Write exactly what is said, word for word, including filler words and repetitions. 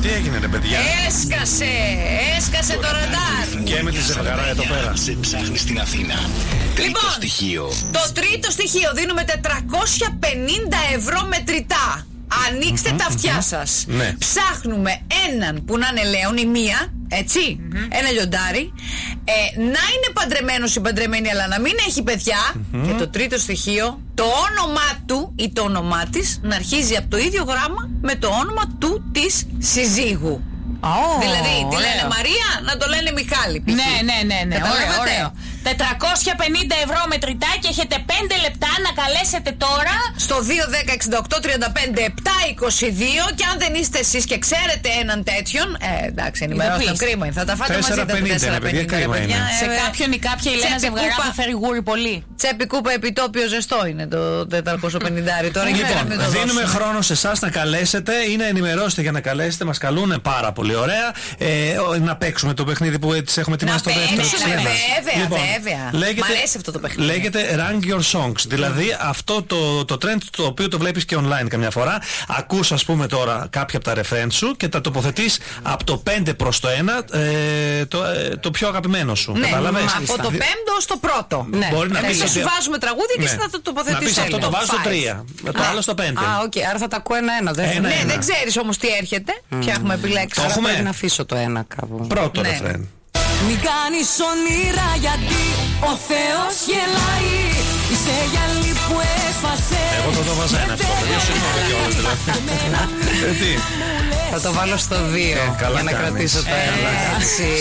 Τι έγινε, ρε παιδιά? Έσκασε, έσκασε το ραντάρ. Και με τη ζευγαρά εδώ πέρα. Σε ψάχνει στην Αθήνα. Τρίτο Λοιπόν, στοιχείο. Το τρίτο στοιχείο δίνουμε τετρακόσια πενήντα ευρώ μετρητά. Ανοίξτε mm-hmm, τα αυτιά mm-hmm. σας. Ναι. Ψάχνουμε έναν που να είναι λέον ή μία, έτσι, mm-hmm. ένα λιοντάρι, ε, να είναι παντρεμένος ή παντρεμένη, αλλά να μην έχει παιδιά. Mm-hmm. Και το τρίτο στοιχείο, το όνομά του ή το όνομά της να αρχίζει από το ίδιο γράμμα με το όνομα του της συζύγου. Oh, δηλαδή, τη λένε Μαρία, να το λένε Μιχάλη. Ναι, ναι, ναι, ναι. Ωραίο, ωραίο. τετρακόσια πενήντα ευρώ μετρητά και έχετε πέντε λεπτά να καλέσετε τώρα στο δύο δέκα εξήντα οκτώ τριάντα πέντε επτά είκοσι δύο. Και αν δεν είστε εσείς και ξέρετε έναν τέτοιον, ε, εντάξει, ενημερώστε, κρίμα είναι. Θα τα φάτε μαζί τα τέσσερα πενήντα. Σε κάποιον ή κάποια η Λένα Ζευγαρά θα φέρει γούρι πολύ. Τσέπη κούπα επιτόπιο ζεστό είναι το τετρακόσια πενήντα τώρα. Λοιπόν, δίνουμε χρόνο σε εσάς να καλέσετε ή να ενημερώσετε για να καλέσετε. Μας καλούν πάρα πολύ ωραία. Να παίξουμε το παιχνίδι που έτσι έχουμε ετοιμάσει στο δεύτερο. Βέβαια, βέβαια. Λέγεται, μ' αρέσει αυτό το παιχνίδι. Λέγεται Rank Your Songs. Δηλαδή αυτό το, το trend το οποίο το βλέπεις και online καμιά φορά. Ακούς, ας πούμε, τώρα κάποια από τα ρεφρέν σου και τα τοποθετείς από το πέντε προς το ένα, ε, το, ε, το πιο αγαπημένο σου. Ναι, καταλαβες? από το πέμπτο στο πρώτο. Ναι. Μπορεί να πεις ότι σου βάζουμε τραγούδια και ναι. εσύ θα το τοποθετήσεις. Να πεις αυτό το βάζω στο τρία, το άλλο στο πέντε. Α, οκ, άρα θα τα ακούω ένα-ένα. Ναι, δεν ξέρεις όμως τι έρχεται. Ποια έχουμε επιλέξει. Άρα πρέπει να αφήσω το ένα κάπου. Πρώτο ρεφρέν. Μην κάνεις όνειρα γιατί ο Θεός γελάει. Είσαι γυαλί που έσφασε. Εγώ θα το βάζα ένα αυτό. Δεν συγγνώμη κιόλας δηλαδή. Θα το βάλω στο δύο για να κρατήσω το ένα.